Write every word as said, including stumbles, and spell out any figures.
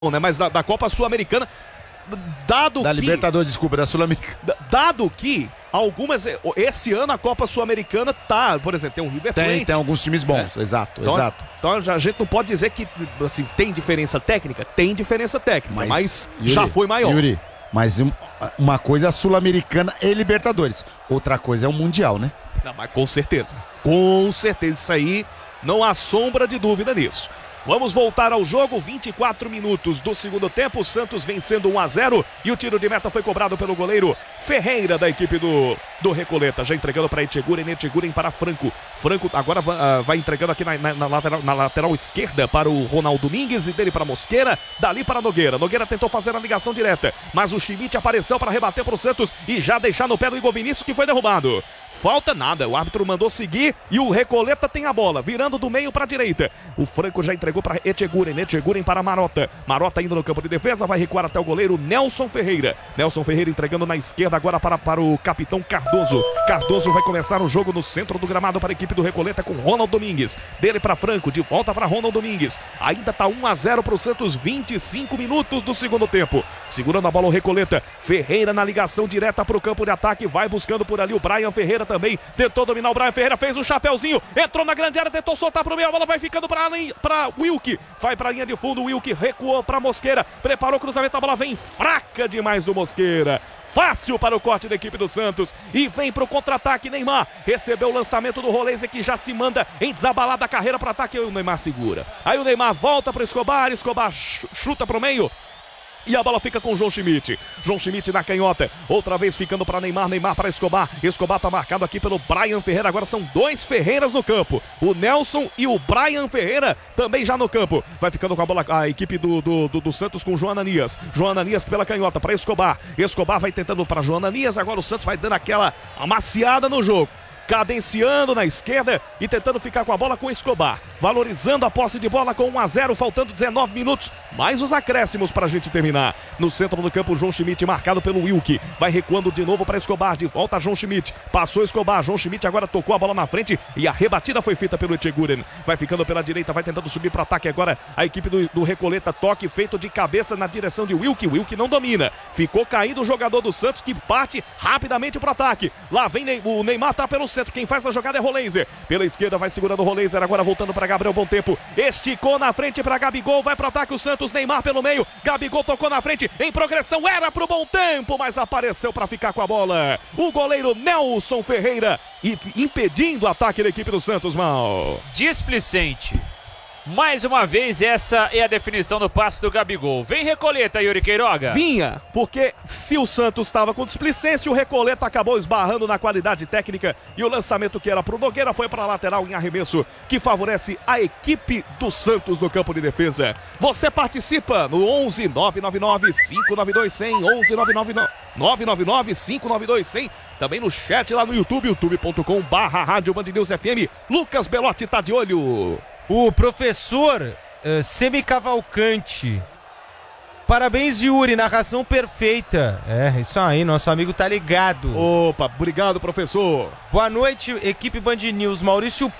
né? Mas da, da Copa Sul-Americana, dado da que... Libertadores, desculpa, da Sul-Americana. Dado que algumas... Esse ano a Copa Sul-Americana tá... Por exemplo, tem um River Plate. Tem, tem alguns times bons, é. exato, então, exato. Então a gente não pode dizer que assim, tem diferença técnica. Tem diferença técnica, mas, mas Yuri, já foi maior. Yuri, mas uma coisa é a Sul-Americana e Libertadores. Outra coisa é o Mundial, né? Não, mas com certeza. Com certeza, isso aí não há sombra de dúvida nisso. Vamos voltar ao jogo, vinte e quatro minutos do segundo tempo, o Santos vencendo um a zero e o tiro de meta foi cobrado pelo goleiro Ferreira da equipe do, do Recoleta, já entregando para Etcheguren, Etcheguren para Franco, Franco agora vai, uh, vai entregando aqui na, na, na, lateral, na lateral esquerda para o Ronaldo Domingues e dele para Mosqueira, dali para Nogueira, Nogueira tentou fazer a ligação direta, mas o Schmidt apareceu para rebater para o Santos e já deixar no pé do Igor Vinícius que foi derrubado. Falta nada, o árbitro mandou seguir e o Recoleta tem a bola, virando do meio para a direita, o Franco já entregou para Etcheguren, Etcheguren para Marota, Marota indo no campo de defesa, vai recuar até o goleiro Nelson Ferreira, Nelson Ferreira entregando na esquerda agora para, para o capitão Cardoso, Cardoso vai começar o jogo no centro do gramado para a equipe do Recoleta com Ronald Domingues, dele para Franco, de volta para Ronald Domingues, ainda está um a zero para o Santos, vinte e cinco minutos do segundo tempo, segurando a bola o Recoleta, Ferreira na ligação direta para o campo de ataque, vai buscando por ali o Brian Ferreira também, tentou dominar o Brian Ferreira, fez um chapeuzinho, entrou na grande área, tentou soltar para o meio, a bola vai ficando para para Wilk, vai para a linha de fundo, Wilk recuou para Mosqueira, preparou o cruzamento, a bola vem fraca demais do Mosqueira, fácil para o corte da equipe do Santos e vem para o contra-ataque. Neymar recebeu o lançamento do Roleze que já se manda em desabalada carreira para ataque, e o Neymar segura, aí o Neymar volta para Escobar, Escobar chuta para o meio e a bola fica com o João Schmidt. João Schmidt na canhota. Outra vez ficando para Neymar. Neymar para Escobar. Escobar tá marcado aqui pelo Brian Ferreira. Agora são dois Ferreiras no campo. O Nelson e o Brian Ferreira também já no campo. Vai ficando com a bola a equipe do, do, do, do Santos com o João Ananias. João Ananias pela canhota para Escobar. Escobar vai tentando para João Ananias. Agora o Santos vai dando aquela amaciada no jogo. Cadenciando na esquerda e tentando ficar com a bola com o Escobar, valorizando a posse de bola com um a zero, faltando dezenove minutos, mais os acréscimos para a gente terminar. No centro do campo, João Schmidt marcado pelo Wilk, vai recuando de novo para Escobar, de volta João Schmidt, passou Escobar, João Schmidt agora tocou a bola na frente e a rebatida foi feita pelo Etcheguren, vai ficando pela direita, vai tentando subir para ataque agora a equipe do, do Recoleta, toque feito de cabeça na direção de Wilk, Wilk não domina, ficou caído o jogador do Santos que parte rapidamente para o ataque, lá vem Ney, o Neymar tá pelo centro, quem faz a jogada é Roleiser, pela esquerda vai segurando o Roleiser, agora voltando para Gabriel Bom Tempo, esticou na frente para Gabigol, vai para o ataque o Santos, Neymar pelo meio, Gabigol tocou na frente, em progressão, era pro Bom Tempo, mas apareceu para ficar com a bola, o goleiro Nelson Ferreira, e impedindo o ataque da equipe do Santos, mal. Displicente. Mais uma vez, essa é a definição do passe do Gabigol. Vem Recoleta, Yuri Queiroga. Vinha, porque se o Santos estava com displicência, o Recoleta acabou esbarrando na qualidade técnica e o lançamento que era pro Nogueira foi para a lateral em arremesso, que favorece a equipe do Santos no campo de defesa. Você participa no onze nove nove nove cinco nove dois zero zero, onze nove nove nove cinco nove dois zero zero. Também no chat lá no YouTube, youtube ponto com barra Rádio Band News F M. Lucas Belotti tá de olho. O professor uh, Semicavalcante. Parabéns, Yuri, narração perfeita. É, isso aí, nosso amigo tá ligado. Opa, obrigado, professor. Boa noite, equipe Band News. Maurício